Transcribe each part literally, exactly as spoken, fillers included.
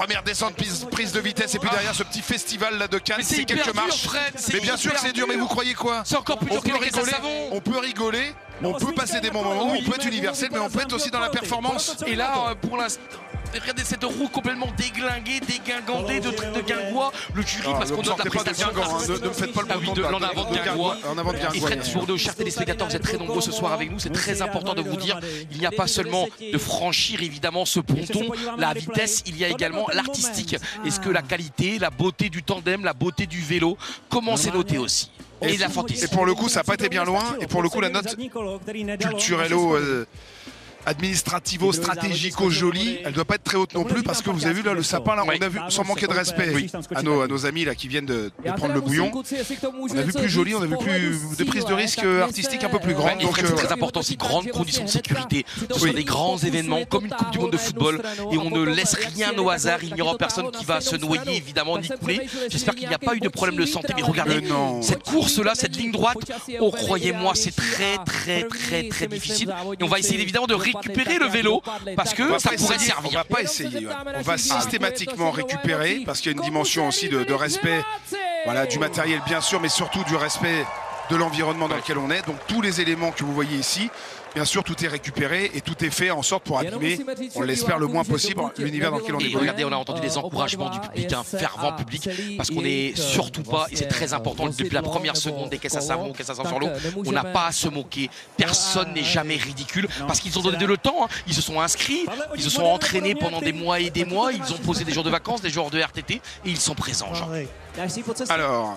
Première descente, prise, prise de vitesse et puis derrière ce petit festival là de Cannes, c'est quelques marches. Mais bien sûr c'est dur, mais vous croyez quoi? C'est encore plus dur que les savon. On peut rigoler, on peut passer des bons moments, on peut être universel, mais on peut être aussi dans la performance. Et là, pour l'instant, regardez cette roue complètement déglinguée, dégingandée de, de Guingois. Le jury, ah, parce qu'on note la prestation. Hein, ne, ne me faites pas le ah oui, de l'en avant de Guingois. En avant de Guingois. Et Fred Bourdeau, chers téléspectateurs, vous êtes très nombreux ce soir avec nous. C'est très important de vous dire, il n'y a pas seulement de franchir évidemment ce ponton, la vitesse, il y a également l'artistique. Est-ce que la qualité, la beauté du tandem, la beauté du vélo, comment c'est noté aussi? Et, et la fantaisie. Et pour le coup, ça n'a pas été bien loin. Et pour le coup, la note culturello... Euh, administrativo, stratégico, jolie, elle doit pas être très haute non plus parce que vous avez vu là le sapin là, on a vu sans manquer de respect oui. à, nos, à nos amis là qui viennent de, de prendre le bouillon. On a vu plus joli, on a vu plus de prises de risque artistiques un peu plus grandes. Ouais, donc c'est euh, très important aussi, grandes conditions de sécurité. Ce sont oui. des grands événements comme une Coupe du Monde de football et on ne laisse rien au hasard. Il n'y aura personne qui va se noyer évidemment ni couler. J'espère qu'il n'y a pas eu de problème de santé. Mais regardez cette course là, cette ligne droite. Oh croyez-moi, c'est très très très très difficile. Et on va essayer évidemment de récupérer le vélo parce que ça pourrait essayer, servir. On va pas essayer, on va systématiquement récupérer parce qu'il y a une dimension aussi de, de respect voilà, du matériel bien sûr, mais surtout du respect de l'environnement dans lequel on est. Donc tous les éléments que vous voyez ici, bien sûr tout est récupéré et tout est fait en sorte pour abîmer, on l'espère le moins possible, l'univers dans lequel on est. Et regardez, on a entendu les encouragements du public, un fervent public, parce qu'on n'est surtout pas, et c'est très important, depuis la première seconde des caisses à savon, caisses à savon sur l'eau, on n'a pas à se moquer. Personne n'est jamais ridicule, parce qu'ils ont donné le temps, hein. Ils se sont inscrits, ils se sont entraînés pendant des mois et des mois, ils ont posé des jours de vacances, des jours de R T T, et ils sont présents, Jean. Alors...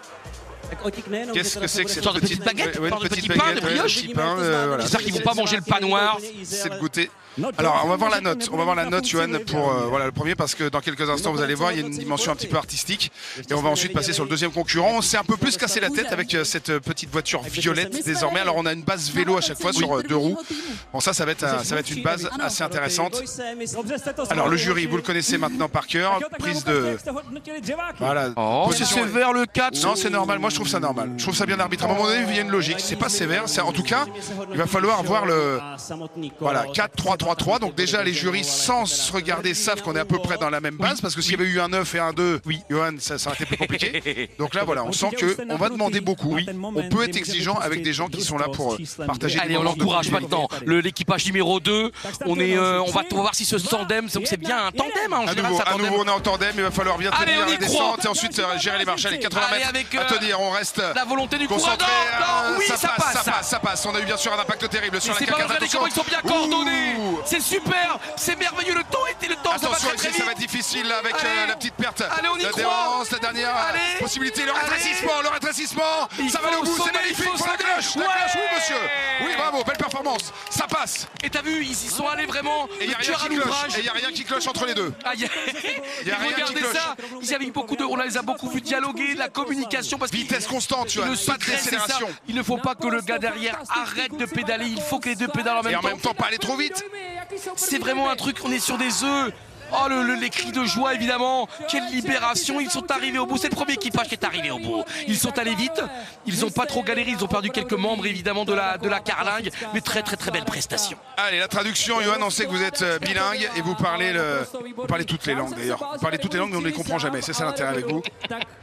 Qu'est-ce que c'est que cette genre de petite baguette, ouais, genre de petit pain, de brioche. Euh, voilà. J'espère qu'ils vont pas manger le pain noir. C'est le goûter. Alors on va voir la note, on va voir la note Johan pour euh, voilà, le premier parce que dans quelques instants vous allez voir il y a une dimension un petit peu artistique et on va ensuite passer sur le deuxième concurrent. On s'est un peu plus cassé la tête avec euh, cette petite voiture violette désormais. Alors on a une base vélo à chaque fois sur euh, deux roues. Bon ça ça va être, euh, ça va être une base assez intéressante. Alors le jury vous le connaissez maintenant par cœur, prise de... Voilà. Oh c'est sévère le quatre. Non c'est normal, moi je trouve ça normal. Je trouve ça bien arbitré. À un moment donné il y a une logique, c'est pas sévère, en tout cas il va falloir voir le... Voilà, quatre trois trois trois, donc déjà les jurys sans se regarder savent qu'on est à peu près dans la même base parce que s'il y avait eu un neuf et un deux, oui, Johan, ça, ça aurait été plus compliqué. Donc là voilà, on sent qu'on va demander beaucoup, oui. On peut être exigeant avec des gens qui sont là pour partager. Allez, on l'encourage maintenant, l'équipage numéro deux, on, est, euh, on va voir si ce tandem, c'est bien un tandem hein, en à général. Nouveau, à nouveau on est en tandem, il va falloir bien Allez, tenir la descente et ensuite euh, gérer les marches, allez quatre-vingts mètres, avec, euh, à tenir, on reste la volonté du concentré, coureur. Non, oui, ça, ça passe, passe, ça passe, ça passe, on a eu bien sûr un impact terrible sur la quatre. Regardez comment ils sont bien coordonnés. C'est super, c'est merveilleux, le temps était le temps. Attention ça va très, très ici, ça va être difficile là, avec euh, la petite perte. Allez, on y la croit. défense, la dernière Allez. possibilité, le rétrécissement, Allez. le rétrécissement. Il ça va au bout, c'est magnifique. Il faut la cloche, ouais. la cloche, oui monsieur. Oui bravo, belle performance, ça passe. Et t'as vu, ils y sont allés vraiment. Et il n'y a rien qui cloche. Et il n'y a rien qui cloche entre les deux. Ah, y a... y a rien regardez qui cloche. Ça, ils avaient beaucoup de, on les a beaucoup vu dialoguer, de la communication parce vitesse constante, tu vois, pas de décélération. Il ne faut pas que le gars derrière arrête de pédaler. Il faut que les deux pédalent en même temps. Et en même temps, pas aller trop vite. C'est vraiment un truc, on est sur des œufs. Oh le, le, les cris de joie évidemment, quelle libération, ils sont arrivés au bout, c'est le premier équipage qui est arrivé au bout. Ils sont allés vite, ils n'ont pas trop galéré, ils ont perdu quelques membres évidemment de la, de la carlingue, mais très très très belle prestation. Allez la traduction, Johan, on sait que vous êtes bilingue et vous parlez, le... vous parlez toutes les langues d'ailleurs. Vous parlez toutes les langues mais on ne les comprend jamais, c'est ça l'intérêt avec vous.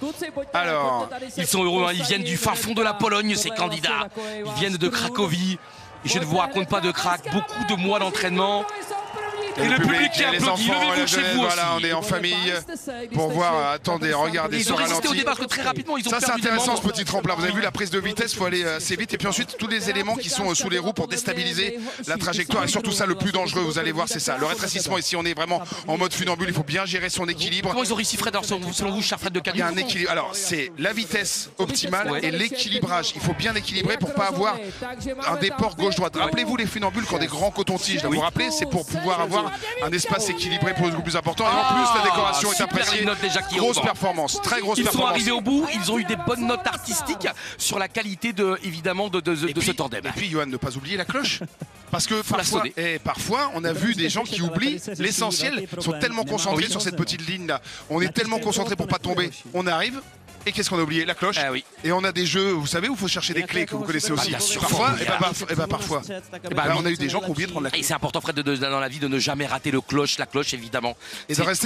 Alors, ils sont heureux, hein. Ils viennent du fin fond de la Pologne ces candidats, ils viennent de Cracovie, je ne vous raconte pas de crack, beaucoup de mois d'entraînement. Et, et le public, public qui applaudit, les enfants, levez-vous chez vous voilà, aussi. on est en famille pour voir, attendez, regardez ce ralenti. Au départ, parce que très rapidement, ils ont ça c'est intéressant ce petit tremplin, vous avez vu la prise de vitesse, il faut aller assez vite et puis ensuite tous les éléments qui sont sous les roues pour déstabiliser la trajectoire et surtout ça le plus dangereux, vous allez voir c'est ça, le rétrécissement ici on est vraiment en mode funambule, il faut bien gérer son équilibre. Comment ils ont réussi Fred, alors, selon vous, cher Fred de Cagnes? Il y a un équilibre, alors c'est la vitesse optimale ouais. et l'équilibrage, il faut bien équilibrer pour pas avoir un déport gauche-droite. Rappelez-vous les funambules qui ont des grands cotons-tiges, vous vous rappelez, c'est pour pouvoir avoir un espace équilibré pour le plus important et en plus la décoration est appréciée. Grosse performance, très grosse ils performance. Ils sont arrivés au bout, ils ont eu des bonnes notes artistiques sur la qualité de évidemment de, de, de, de puis, ce tandem. Et puis Johan, ne pas oublier la cloche. Parce que parfois, et parfois, on a vu des gens qui oublient l'essentiel, sont tellement concentrés oui. sur cette petite ligne là. On est tellement concentrés pour pas tomber. On arrive. Et qu'est-ce qu'on a oublié? La cloche. Ah oui. Et on a des jeux, vous savez, où il faut chercher des clés que vous connaissez aussi. Bah, sûr, parfois, et bah, bah, et bah, parfois. Et bah, bah, on a eu des gens qui ont oublié de prendre la clé. Et c'est important, Fred, de, de, dans la vie de ne jamais rater le cloche, la cloche évidemment. Et de rester